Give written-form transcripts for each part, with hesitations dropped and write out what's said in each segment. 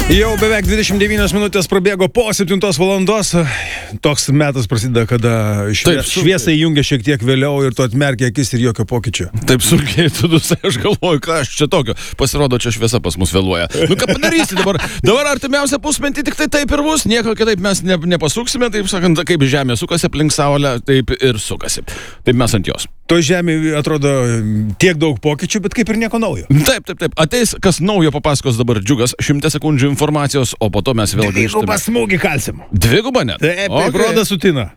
Jau beveik 29 minutės prabėgo po 7 valandos. Toks metas prasideda, kada šviesą įjungia šiek tiek vėliau ir tu atmerkia akis ir jokio pokyčio. Taip sunkiai, tu dusai, aš galvoju, ką aš čia tokio. Pasirodo, čia šviesa pas mus vėluoja. Nu ką padarysi dabar? Dabar artimiausią pusmetį tik tai taip ir bus. Nieko kitaip mes nepasuksime, taip sakant, kaip Žemė sukasi aplink Saulę, taip ir sukasi. Taip mes ant jos. To Žemė atrodo tiek daug pokyčių, bet kaip ir nieko naujo. Taip. Ateis, kas naujo papasakos dabar Džiugas, 100 sekundžių informacijos, o po to mes vėl grįžtame. Dvigubą smūgį kalsim. Dvigubą net? Taip, roda sutina.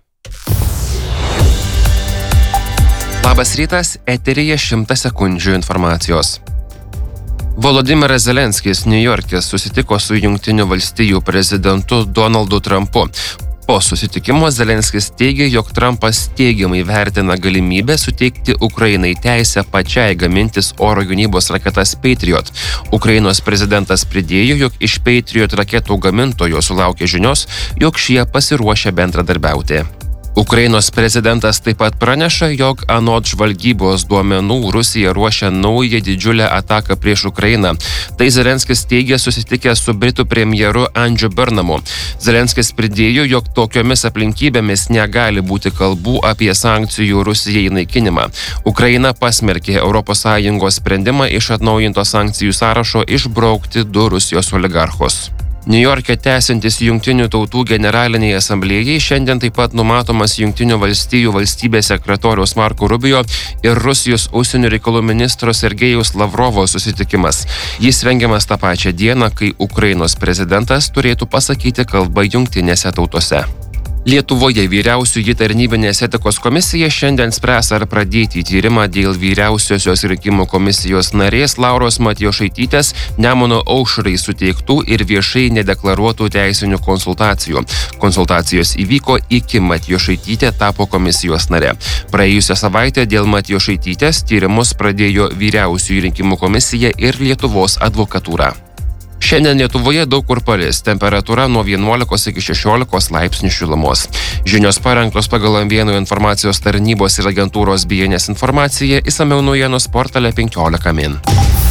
Labas rytas, eteryje 100 sekundžių informacijos. Volodymyras Zelenskis Niujorke susitiko su Jungtinių valstijų prezidentu Donaldu Trumpu. Po susitikimo Zelenskis teigė, jog Trumpas teigiamai vertina galimybę suteikti Ukrainai teisę pačiai gamintis oro gynybos raketas Patriot. Ukrainos prezidentas pridėjo, jog iš Patriot raketų gamintojo sulaukė žinios, jog šie pasiruošę bendradarbiauti. Ukrainos prezidentas taip pat praneša, jog anot žvalgybos duomenų Rusija ruošia naują didžiulę ataką prieš Ukrainą. Tai Zelenskis teigė susitikęs su Britų premjeru Andrew Burnhamu. Zelenskis pridėjo, jog tokiomis aplinkybėmis negali būti kalbų apie sankcijų Rusijai naikinimą. Ukraina pasmerkė ES sprendimą iš atnaujinto sankcijų sąrašo išbraukti 2 Rusijos oligarchus. Niujorke tęsiantis Jungtinių tautų generaliniai asamblėjai šiandien taip pat numatomas Jungtinių valstijų valstybės sekretoriaus Marko Rubio ir Rusijos užsienio reikalų ministro Sergejaus Lavrovo susitikimas. Jis rengiamas tą pačią dieną, kai Ukrainos prezidentas turėtų pasakyti kalbą Jungtinėse tautose. Lietuvoje vyriausioji tarnybinės etikos komisija šiandien spręs, ar pradėti tyrimą dėl vyriausiosios rinkimų komisijos narės Lauros Matjošaitytės Nemuno aušrai suteiktų ir viešai nedeklaruotų teisinių konsultacijų. Konsultacijos įvyko iki Matjošaitytė tapo komisijos nare. Praėjusią savaitę dėl Matjošaitytės tyrimus pradėjo vyriausioji rinkimų komisija ir Lietuvos advokatūra. Šiandien Lietuvoje daug kur palis, temperatūra nuo 11 iki 16 laipsnių šilumos. Žinios parengtos pagal M1 informacijos tarnybos ir agentūros BNS informaciją, išsamiau naujienos portale 15 min.